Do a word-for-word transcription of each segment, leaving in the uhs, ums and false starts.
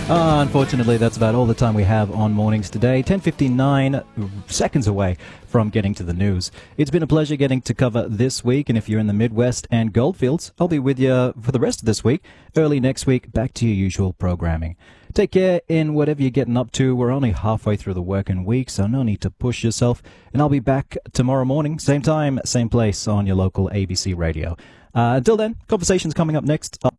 Uh, unfortunately, that's about all the time we have on Mornings today. ten fifty-nine seconds away from getting to the news. It's been a pleasure getting to cover this week, and if you're in the Midwest and Goldfields, I'll be with you for the rest of this week. Early next week, back to your usual programming. Take care in whatever you're getting up to. We're only halfway through the working week, so no need to push yourself. And I'll be back tomorrow morning, same time, same place on your local A B C radio. Uh, until then, conversations coming up next. Uh,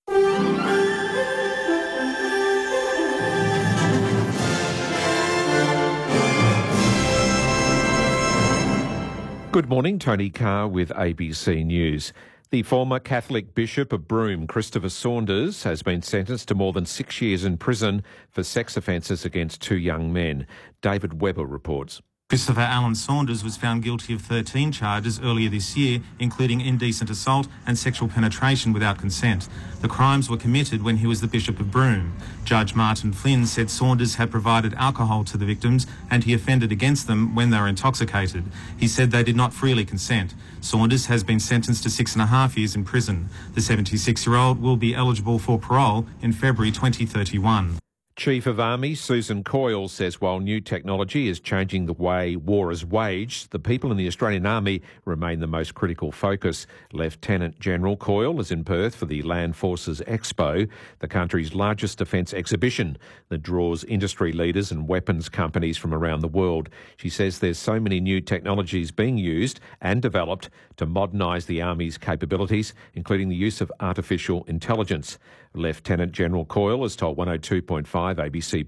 Good morning, Tony Carr with A B C News. The former Catholic Bishop of Broome, Christopher Saunders, has been sentenced to more than six years in prison for sex offences against two young men. David Webber reports. Christopher Allen Saunders was found guilty of thirteen charges earlier this year, including indecent assault and sexual penetration without consent. The crimes were committed when he was the Bishop of Broome. Judge Martin Flynn said Saunders had provided alcohol to the victims and he offended against them when they were intoxicated. He said they did not freely consent. Saunders has been sentenced to six and a half years in prison. The seventy-six-year-old will be eligible for parole in February twenty thirty-one. Chief of Army Susan Coyle says while new technology is changing the way war is waged, the people in the Australian Army remain the most critical focus. Lieutenant General Coyle is in Perth for the Land Forces Expo, the country's largest defence exhibition that draws industry leaders and weapons companies from around the world. She says there's so many new technologies being used and developed to modernise the Army's capabilities, including the use of artificial intelligence. Lieutenant General Coyle has told one oh two point five A B C